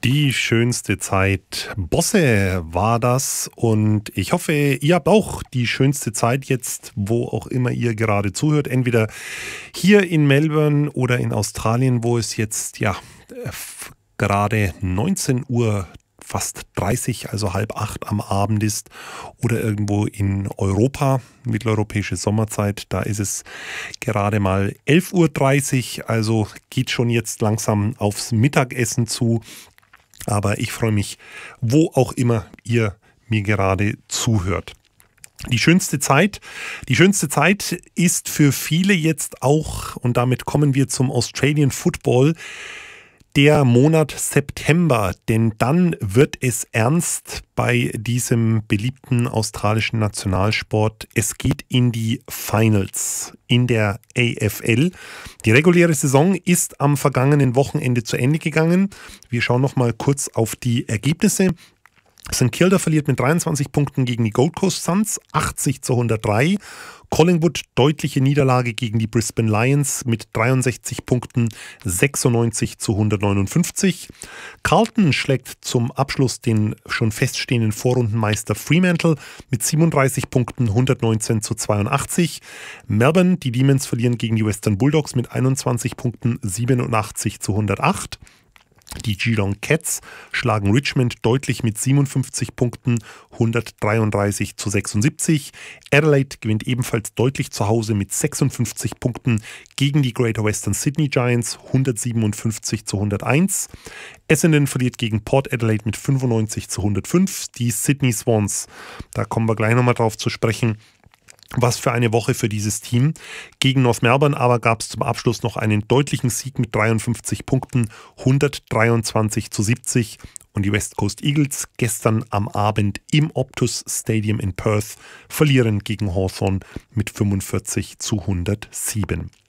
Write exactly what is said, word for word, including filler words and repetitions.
Die schönste Zeit. Bosse war das und ich hoffe, ihr habt auch die schönste Zeit jetzt, wo auch immer ihr gerade zuhört. Entweder hier in Melbourne oder in Australien, wo es jetzt ja gerade neunzehn Uhr fast dreißig, also halb acht am Abend ist, oder irgendwo in Europa, mitteleuropäische Sommerzeit, da ist es gerade mal elf Uhr dreißig, also geht schon jetzt langsam aufs Mittagessen zu. Aber ich freue mich, wo auch immer ihr mir gerade zuhört. Die schönste Zeit, die schönste Zeit ist für viele jetzt auch, und damit kommen wir zum Australian Football, der Monat September, denn dann wird es ernst bei diesem beliebten australischen Nationalsport. Es geht in die Finals in der A F L. Die reguläre Saison ist am vergangenen Wochenende zu Ende gegangen. Wir schauen noch mal kurz auf die Ergebnisse. Sankt Kilda verliert mit dreiundzwanzig Punkten gegen die Gold Coast Suns, achtzig zu hundertdrei. Collingwood deutliche Niederlage gegen die Brisbane Lions mit dreiundsechzig Punkten, sechsundneunzig zu hundertneunundfünfzig. Carlton schlägt zum Abschluss den schon feststehenden Vorrundenmeister Fremantle mit siebenunddreißig Punkten, hundertneunzehn zu zweiundachtzig. Melbourne, die Demons verlieren gegen die Western Bulldogs mit einundzwanzig Punkten, siebenundachtzig zu hundertacht. Die Geelong Cats schlagen Richmond deutlich mit siebenundfünfzig Punkten, hundertdreiunddreißig zu sechsundsiebzig. Adelaide gewinnt ebenfalls deutlich zu Hause mit sechsundfünfzig Punkten gegen die Greater Western Sydney Giants, hundertsiebenundfünfzig zu hunderteins. Essendon verliert gegen Port Adelaide mit fünfundneunzig zu hundertfünf. Die Sydney Swans, da kommen wir gleich nochmal drauf zu sprechen. Was für eine Woche für dieses Team. Gegen North Melbourne aber gab es zum Abschluss noch einen deutlichen Sieg mit dreiundfünfzig Punkten, hundertdreiundzwanzig zu siebzig. Und die West Coast Eagles gestern am Abend im Optus Stadium in Perth verlieren gegen Hawthorn mit fünfundvierzig zu hundertsieben.